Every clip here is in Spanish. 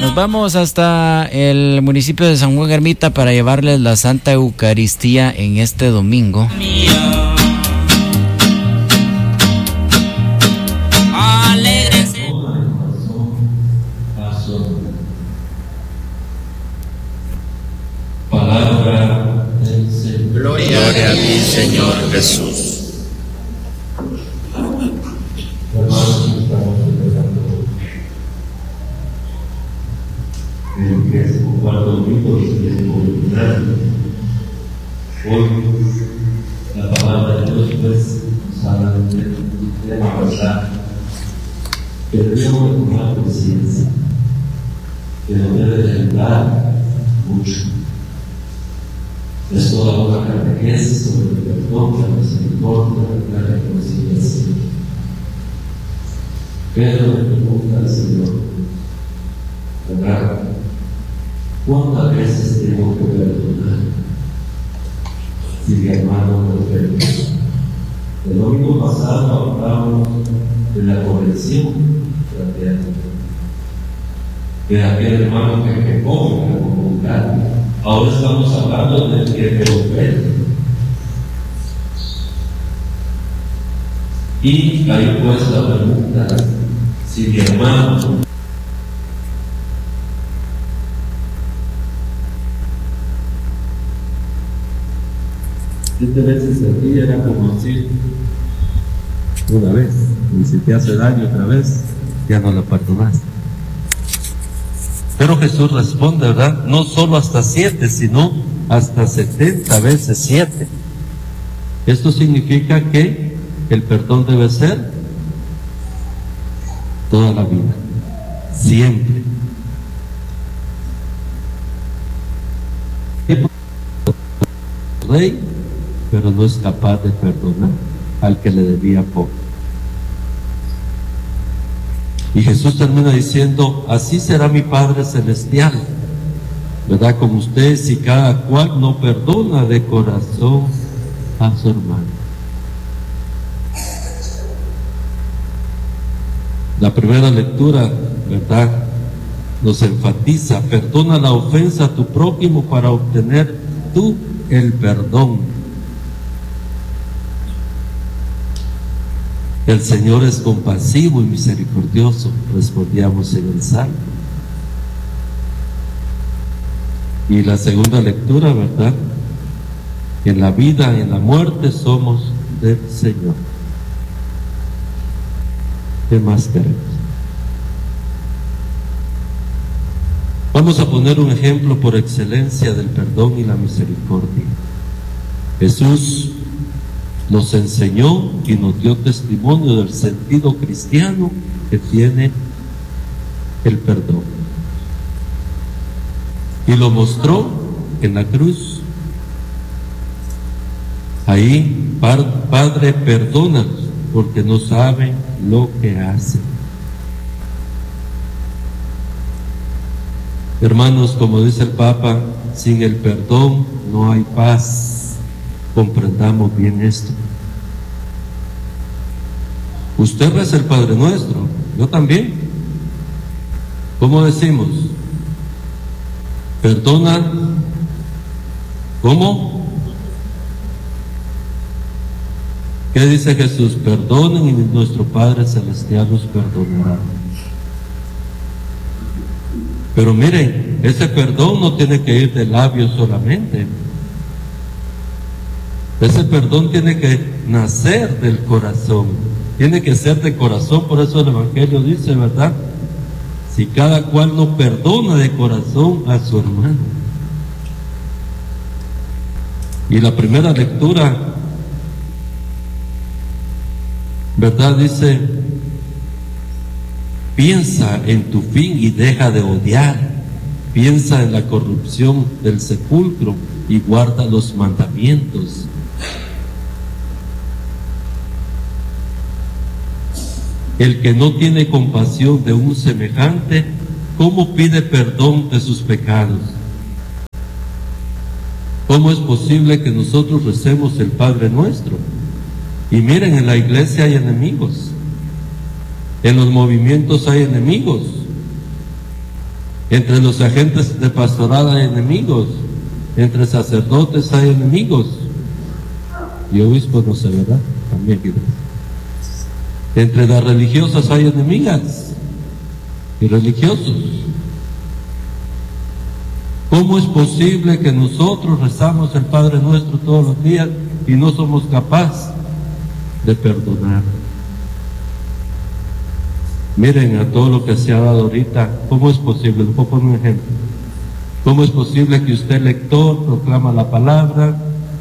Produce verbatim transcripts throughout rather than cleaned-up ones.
Nos vamos hasta el municipio de San Juan Ermita para llevarles la Santa Eucaristía en este domingo. Palabra del Señor. Gloria a ti, Señor Jesús. Hermanos, estamos celebrando el que es el cuarto domingo y el que es ordinario. Hoy la palabra de Dios pues nos habla de la verdad que debemos de tomar conciencia, que nos debe de ayudar mucho. Es toda una catequesis sobre el perdón, la misericordia, la reconciliación. Pedro le pregunta al Señor, ¿verdad? ¿Cuántas veces tengo que perdonar si mi hermano me ofende? El domingo pasado hablábamos de la corrección fraterna, de aquel hermano que pecó en la comunidad. Ahora estamos hablando del que te ofende. Y ahí pues la pregunta, si mi hermano siete veces al día era como decir una vez, y si te hace daño otra vez, ya no lo perdonaste. Pero Jesús responde, ¿verdad? No solo hasta siete, sino hasta setenta veces siete. Esto significa que el perdón debe ser toda la vida, siempre. Rey, pero no es capaz de perdonar al que le debía poco. Y Jesús termina diciendo, así será mi Padre Celestial, ¿verdad? Como ustedes, si cada cual no perdona de corazón a su hermano. La primera lectura, ¿verdad?, nos enfatiza, perdona la ofensa a tu prójimo para obtener tú el perdón. El Señor es compasivo y misericordioso, respondíamos en el Salmo. Y la segunda lectura, ¿verdad? En la vida y en la muerte somos del Señor. ¿Qué más queremos? Vamos a poner un ejemplo por excelencia del perdón y la misericordia. Jesús nos enseñó y nos dio testimonio del sentido cristiano que tiene el perdón. Y lo mostró en la cruz. Ahí, Padre, perdónanos, porque no saben lo que hacen. Hermanos, como dice el Papa, sin el perdón no hay paz. Comprendamos bien esto. Usted reza el Padre Nuestro, yo también. ¿Cómo decimos? Perdona. ¿Cómo? ¿Qué dice Jesús? Perdonen y nuestro Padre Celestial nos perdonará. Pero miren, ese perdón no tiene que ir de labios solamente. Ese perdón tiene que nacer del corazón, tiene que ser de corazón. Por eso el Evangelio dice, ¿verdad? Si cada cual no perdona de corazón a su hermano. Y la primera lectura, ¿verdad? Dice, piensa en tu fin y deja de odiar. Piensa en la corrupción del sepulcro y guarda los mandamientos. El que no tiene compasión de un semejante, ¿cómo pide perdón de sus pecados? ¿Cómo es posible que nosotros recemos el Padre Nuestro? Y miren, en la iglesia hay enemigos, en los movimientos hay enemigos, Entre los agentes de pastoral hay enemigos, entre sacerdotes hay enemigos, y obispos no sé, ¿verdad? También. Entre las religiosas hay enemigas y religiosos. ¿Cómo es posible que nosotros rezamos el Padre Nuestro todos los días y no somos capaces de perdonar? Miren a todo lo que se ha dado ahorita, ¿cómo es posible? Les voy a poner un ejemplo. ¿Cómo es posible que usted, lector, proclama la palabra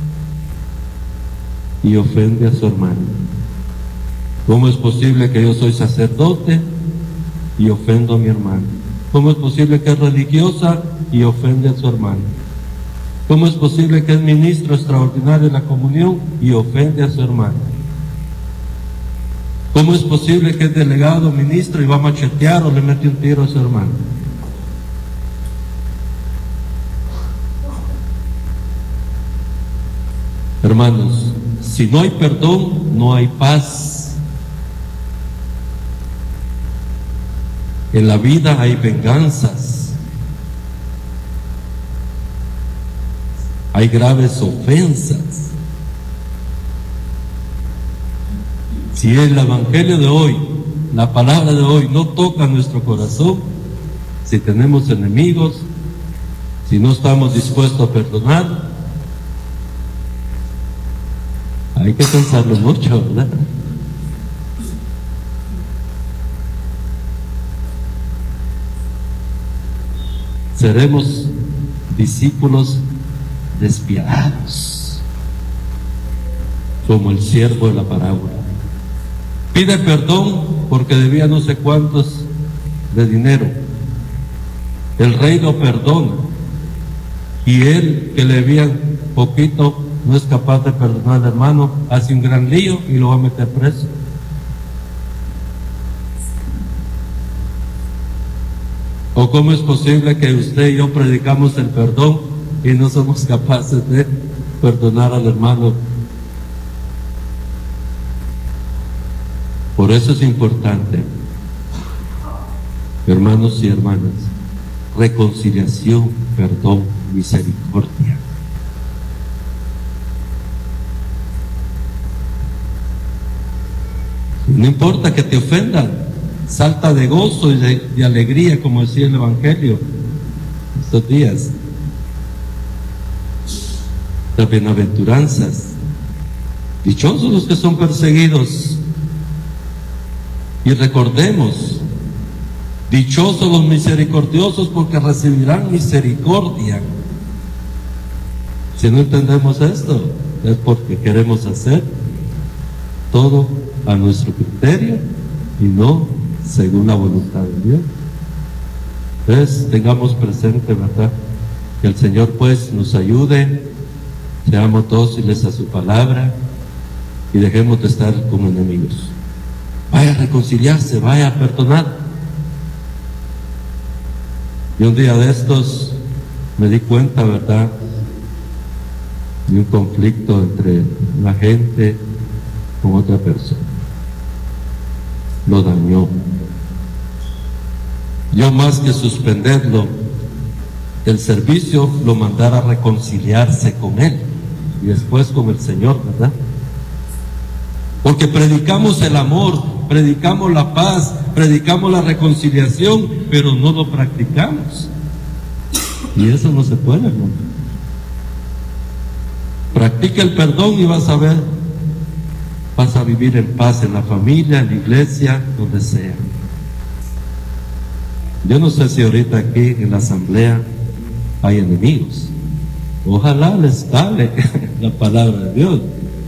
y ofende a su hermano? ¿Cómo es posible que yo soy sacerdote y ofendo a mi hermano? ¿Cómo es posible que es religiosa y ofende a su hermano? ¿Cómo es posible que es ministro extraordinario de la comunión y ofende a su hermano? ¿Cómo es posible que es delegado, ministro y va a machetear o le mete un tiro a su hermano? Hermanos, si no hay perdón, no hay paz. En la vida hay venganzas, hay graves ofensas. Si el Evangelio de hoy, la palabra de hoy no toca nuestro corazón, si tenemos enemigos, si no estamos dispuestos a perdonar, hay que pensarlo mucho, ¿verdad? Seremos discípulos despiadados, como el siervo de la parábola. Pide perdón porque debía no sé cuántos de dinero. El rey lo perdona y él, que le debían poquito, no es capaz de perdonar al hermano, hace un gran lío y lo va a meter preso. ¿O cómo es posible que usted y yo predicamos el perdón y no somos capaces de perdonar al hermano? Por eso es importante, hermanos y hermanas, reconciliación, perdón, misericordia. No importa que te ofendan, salta de gozo y de, de alegría, como decía el Evangelio estos días. Las bienaventuranzas. Dichosos los que son perseguidos. Y recordemos, dichosos los misericordiosos porque recibirán misericordia. Si no entendemos esto, es porque queremos hacer todo a nuestro criterio y no según la voluntad de Dios. Entonces, tengamos presente, ¿verdad?, que el Señor pues nos ayude, seamos dóciles a su palabra y dejemos de estar como enemigos. Vaya a reconciliarse, vaya a perdonar. Y un día de estos me di cuenta, ¿verdad?, de un conflicto entre la gente con otra persona. Lo dañó. Yo, más que suspenderlo, el servicio lo mandara a reconciliarse con él y después con el Señor, ¿verdad? Porque predicamos el amor, predicamos la paz, predicamos la reconciliación, pero no lo practicamos. Y eso no se puede, hermano. Practica el perdón y vas a ver, vas a vivir en paz en la familia, en la iglesia, donde sea. Yo no sé si ahorita aquí en la asamblea hay enemigos. Ojalá les dale la palabra de Dios.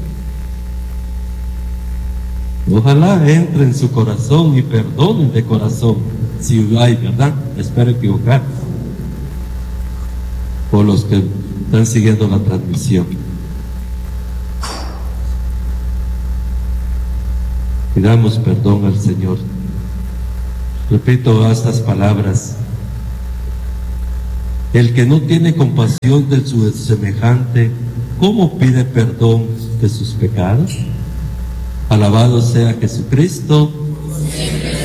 Ojalá entre en su corazón y perdonen de corazón, si hay, ¿verdad? Espero equivocar. Por los que están siguiendo la transmisión. Pidamos perdón al Señor. Repito estas palabras. El que no tiene compasión de su semejante, ¿cómo pide perdón de sus pecados? Alabado sea Jesucristo.